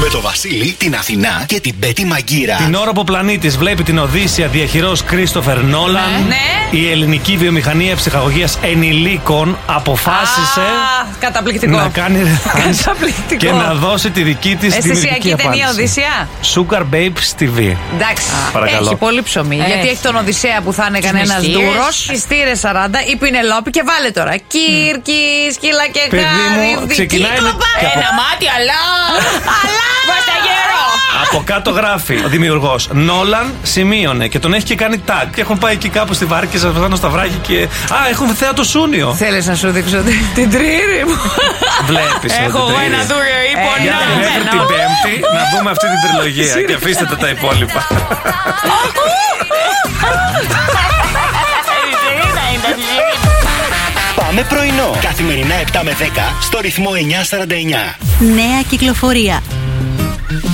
Με το Βασίλη, την Αθηνά και την Πέτη Μαγκύρα. Την ώρα που ο πλανήτης βλέπει την Οδύσσεια διαχειρός Κρίστοφερ Νόλαν, η ελληνική βιομηχανία ψυχαγωγίας ενηλίκων αποφάσισε καταπληκτικό. να κάνει και να δώσει τη δική της δημιουργική ταινία Οδύσσεια. Sugar Babes TV. Εντάξει, παρακαλώ. έχει πολύ ψωμί. Γιατί έχει τον Οδυσσέα που θα είναι κανένας δούρος. Τις στήρες 40, η Πινελόπη και βάλε τώρα. Κύρκη, σκύλα και γάρι. Ξεκινάει ένα μάτι, αλλά. Από κάτω γράφει ο δημιουργός Νόλαν σημείωνε και τον έχει και κάνει tag. Και έχουν πάει εκεί κάπου στη Βάρκηζα, στο Σταυράκι και. Έχουμε θέα το Σούνιο. Θέλεις να σου δείξω την τρίρη μου? Βλέπεις. Έχω εγώ ένα δούριο ή για μέχρι την Πέμπτη να δούμε αυτή την τριλογία και αφήστε τα υπόλοιπα. Πάμε πρωινό. Καθημερινά 7 με 10 στο ρυθμό 949. Νέα κυκλοφορία.